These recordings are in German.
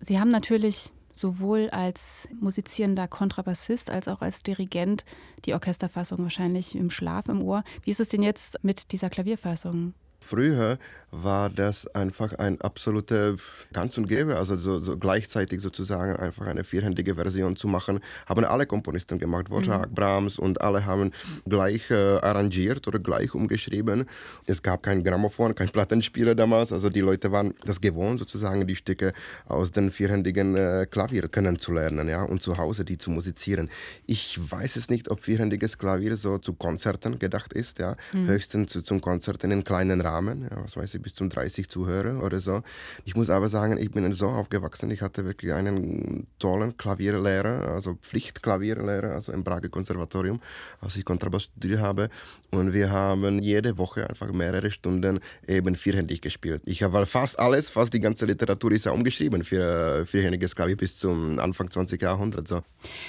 Sie haben natürlich sowohl als musizierender Kontrabassist als auch als Dirigent die Orchesterfassung wahrscheinlich im Schlaf im Ohr. Wie ist es denn jetzt mit dieser Klavierfassung? Früher war das einfach ein absoluter Ganz und Gäbe, also so gleichzeitig sozusagen einfach eine vierhändige Version zu machen, haben alle Komponisten gemacht, Dvořák, Brahms, und alle haben gleich arrangiert oder gleich umgeschrieben. Es gab kein Grammophon, kein Plattenspieler damals, also die Leute waren das gewohnt, sozusagen die Stücke aus den vierhändigen Klavier kennenzulernen, ja, und zu Hause die zu musizieren. Ich weiß es nicht, ob vierhändiges Klavier so zu Konzerten gedacht ist, ja, höchstens zum Konzerten in kleinen Rahmen. Ja, was weiß ich, bis zum 30 Zuhörer oder so. Ich muss aber sagen, ich bin so aufgewachsen, ich hatte wirklich einen tollen Klavierlehrer, also Pflichtklavierlehrer, also im Prager Konservatorium, als ich Kontrabass studiert habe. Und wir haben jede Woche einfach mehrere Stunden eben vierhändig gespielt. Ich habe fast alles, fast die ganze Literatur ist ja umgeschrieben für vierhändiges Klavier bis zum Anfang 20. Jahrhundert. So.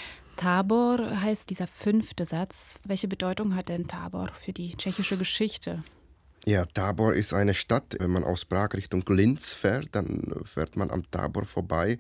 Tábor heißt dieser 5. Satz. Welche Bedeutung hat denn Tábor für die tschechische Geschichte? Ja, Tábor ist eine Stadt. Wenn man aus Prag Richtung Linz fährt, dann fährt man am Tábor vorbei.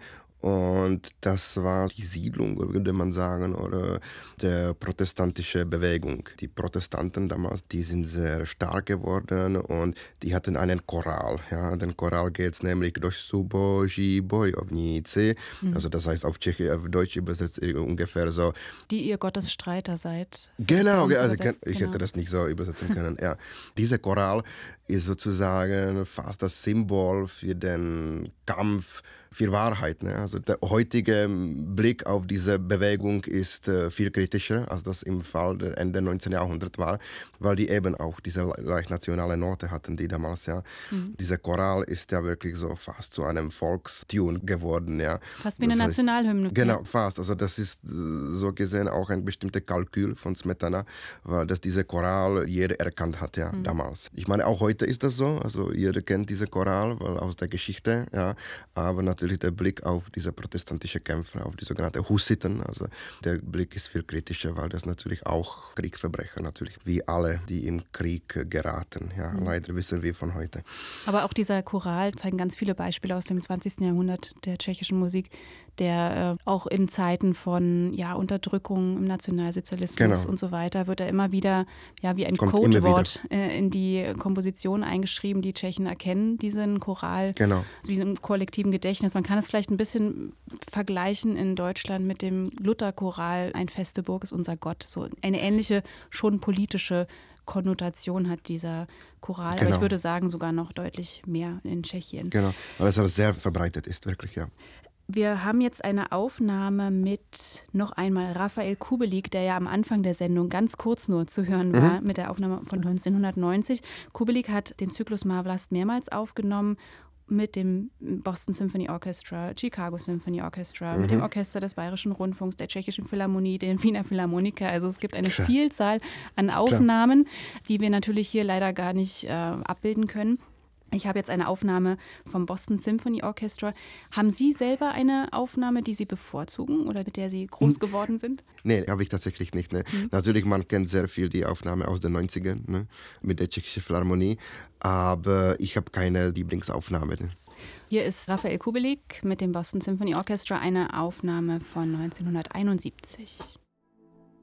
Und das war die Siedlung, würde man sagen, oder der protestantische Bewegung. Die Protestanten damals, die sind sehr stark geworden und die hatten einen Choral. Ja, den Choral geht nämlich durch Suboží bojovníci, also das heißt auf Deutsch übersetzt ungefähr so. Die ihr Gottesstreiter seid. Genau, also ich Genau. hätte das nicht so übersetzen können. Ja. Dieser Choral ist sozusagen fast das Symbol für den Kampf für Wahrheit. Ne? Also der heutige Blick auf diese Bewegung ist viel kritischer, als das im Fall der Ende 19. Jahrhundert war, weil die eben auch diese leicht nationale Note hatten, die damals, ja. Dieser Choral ist ja wirklich so fast zu einem Volkstune geworden, ja. Fast wie eine Nationalhymne. Genau, Ja. fast. Also das ist so gesehen auch ein bestimmter Kalkül von Smetana, weil das diese Choral jeder erkannt hat, ja, damals. Ich meine, auch heute ist das so, also jeder kennt diese Choral, weil aus der Geschichte, ja, aber natürlich der Blick auf diese protestantischen Kämpfer, auf die sogenannten Hussiten, also der Blick ist viel kritischer, weil das natürlich auch Kriegsverbrecher natürlich, wie alle, die im Krieg geraten, ja, leider wissen wir von heute. Aber auch dieser Choral zeigen ganz viele Beispiele aus dem 20. Jahrhundert der tschechischen Musik, der auch in Zeiten von Unterdrückung im Nationalsozialismus und so weiter, wird er immer wieder wie ein Codewort in die Komposition eingeschrieben. Die Tschechen erkennen diesen Choral wie im kollektiven Gedächtnis. Man kann es vielleicht ein bisschen vergleichen in Deutschland mit dem Luther-Choral Ein feste Burg ist unser Gott. So eine ähnliche, schon politische Konnotation hat dieser Choral. Aber ich würde sagen, sogar noch deutlich mehr in Tschechien. Genau, weil es sehr verbreitet ist, wirklich, ja. Wir haben jetzt eine Aufnahme mit noch einmal Raphael Kubelik, der ja am Anfang der Sendung ganz kurz nur zu hören war, mit der Aufnahme von 1990. Kubelik hat den Zyklus Má vlast mehrmals aufgenommen, mit dem Boston Symphony Orchestra, Chicago Symphony Orchestra, mit dem Orchester des Bayerischen Rundfunks, der Tschechischen Philharmonie, den Wiener Philharmoniker. Also es gibt eine Vielzahl an Aufnahmen, die wir natürlich hier leider gar nicht abbilden können. Ich habe jetzt eine Aufnahme vom Boston Symphony Orchestra. Haben Sie selber eine Aufnahme, die Sie bevorzugen oder mit der Sie groß geworden sind? Nee, habe ich tatsächlich nicht. Ne. Natürlich, man kennt sehr viel die Aufnahme aus den 90ern, ne, mit der Tschechischen Philharmonie, aber ich habe keine Lieblingsaufnahme. Ne. Hier ist Raphael Kubelik mit dem Boston Symphony Orchestra, eine Aufnahme von 1971.